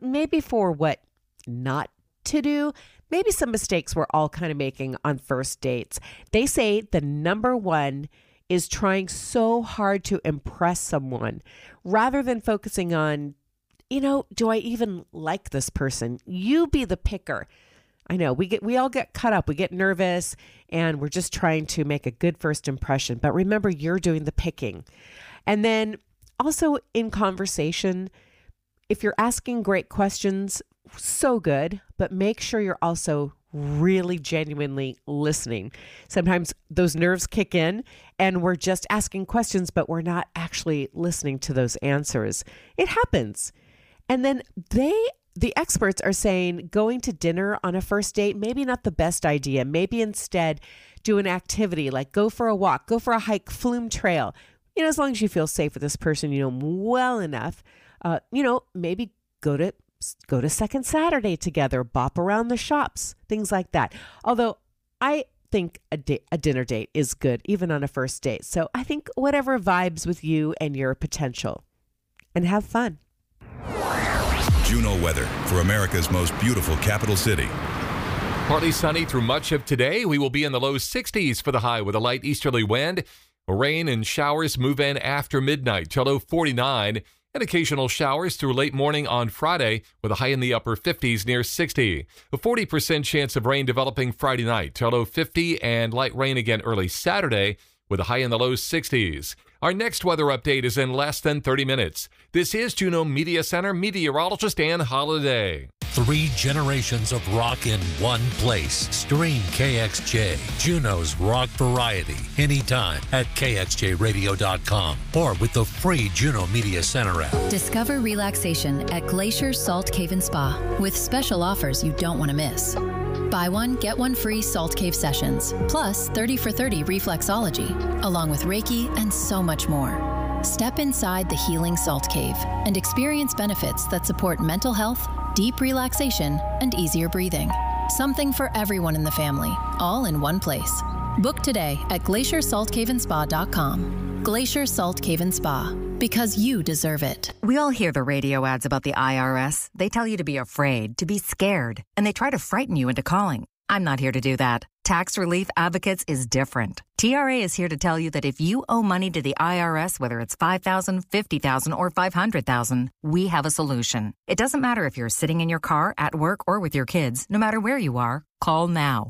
maybe for what not to do, maybe some mistakes we're all kind of making on first dates. They say the number one is trying so hard to impress someone rather than focusing on, do I even like this person? You be the picker. I know we all get caught up. We get nervous and we're just trying to make a good first impression. But remember, you're doing the picking. And then also in conversation, if you're asking great questions, so good, but make sure you're also really genuinely listening. Sometimes those nerves kick in and we're just asking questions, but we're not actually listening to those answers. It happens. And then the experts are saying going to dinner on a first date, maybe not the best idea. Maybe instead do an activity like go for a walk, go for a hike, Flume Trail. As long as you feel safe with this person, well enough, maybe go to Second Saturday together, bop around the shops, things like that. Although I think a dinner date is good, even on a first date. So I think whatever vibes with you and your potential, and have fun. Juno weather for America's most beautiful capital city. Partly sunny through much of today. We will be in the low 60s for the high with a light easterly wind. Rain and showers move in after midnight to low 49. And occasional showers through late morning on Friday with a high in the upper 50s near 60. A 40% chance of rain developing Friday night to low 50 and light rain again early Saturday with a high in the low 60s. Our next weather update is in less than 30 minutes. This is Juneau Media Center meteorologist Ann Holiday. 3 generations of rock in one place. Stream KXJ, Juneau's rock variety, anytime at kxjradio.com or with the free Juneau Media Center app. Discover relaxation at Glacier Salt Cave and Spa with special offers you don't want to miss. Buy one, get one free Salt Cave sessions, plus 30 for 30 reflexology, along with Reiki and so much more. Step inside the healing Salt Cave and experience benefits that support mental health, deep relaxation, and easier breathing. Something for everyone in the family, all in one place. Book today at glaciersaltcaveandspa.com. Glacier Salt Cave and Spa, because you deserve it. We all hear the radio ads about the IRS. They tell you to be afraid, to be scared, and they try to frighten you into calling. I'm not here to do that. Tax Relief Advocates is different. TRA is here to tell you that if you owe money to the IRS, whether it's $5,000, $50,000, or $500,000, we have a solution. It doesn't matter if you're sitting in your car, at work, or with your kids. No matter where you are, call now.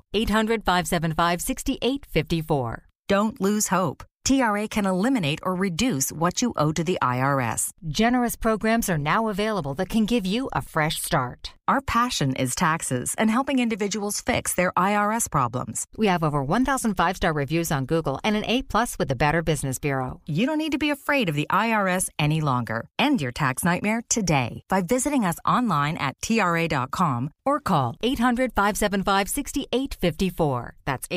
800-575-6854. Don't lose hope. TRA can eliminate or reduce what you owe to the IRS. Generous programs are now available that can give you a fresh start. Our passion is taxes and helping individuals fix their IRS problems. We have over 1,000 5-star reviews on Google and an A+ with the Better Business Bureau. You don't need to be afraid of the IRS any longer. End your tax nightmare today by visiting us online at TRA.com or call 800-575-6854. That's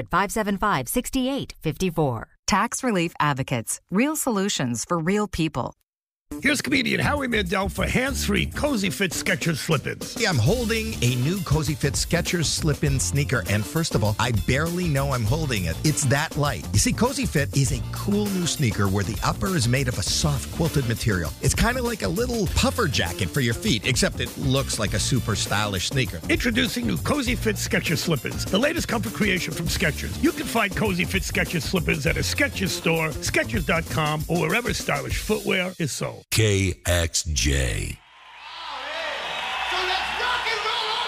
800-575-6854. Tax Relief Advocates. Real solutions for real people. Here's comedian Howie Mandel for hands-free Cozy Fit Skechers slip-ins. Yeah, I'm holding a new Cozy Fit Skechers slip-in sneaker, and first of all, I barely know I'm holding it. It's that light. You see, Cozy Fit is a cool new sneaker where the upper is made of a soft quilted material. It's kind of like a little puffer jacket for your feet, except it looks like a super stylish sneaker. Introducing new Cozy Fit Skechers slip-ins, the latest comfort creation from Skechers. You can find Cozy Fit Skechers slip-ins at a Skechers store, Skechers.com, or wherever stylish footwear is sold. KXJ. So let's rock and roll